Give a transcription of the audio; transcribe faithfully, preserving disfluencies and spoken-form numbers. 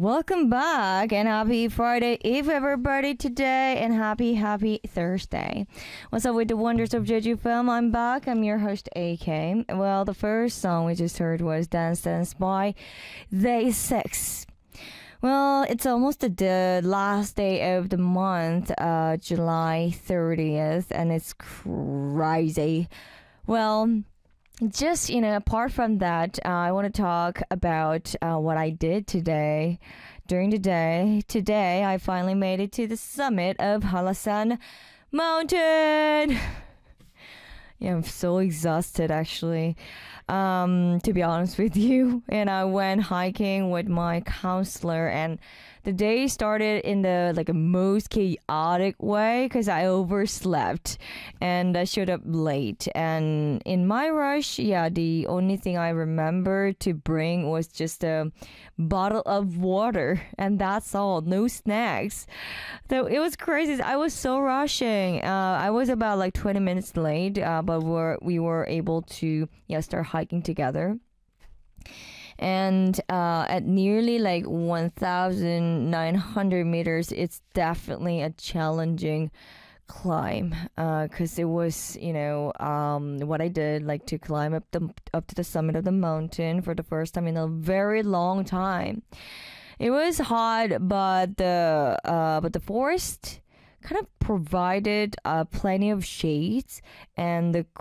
Welcome back and happy Friday Eve, everybody, today, and happy, happy Thursday. What's up with the wonders of Jeju film? I'm back. I'm your host, A K. Well, the first song we just heard was Dance Dance by Day six. Well, it's almost the last day of the month, uh, July thirtieth, and it's crazy. Well, just, you know, apart from that, uh, I want to talk about uh, what I did today. During the day, today I finally made it to the summit of Halasan Mountain. Yeah, I'm so exhausted actually, um, to be honest with you. And I went hiking with my counselor, and the day started in the like a most chaotic way because I overslept and I showed up late. And in my rush, yeah, the only thing I remember to bring was just a bottle of water, and that's all. No snacks. So it was crazy. I was so rushing. Uh, I was about like twenty minutes late, uh, but we're, we were able to yeah start hiking together. And uh, at nearly like one thousand nine hundred meters, it's definitely a challenging climb because it was, you know, um, what I did, like to climb up the up to the summit of the mountain for the first time in a very long time. It was hot, but the uh, but the forest kind of provided uh, plenty of shades, and the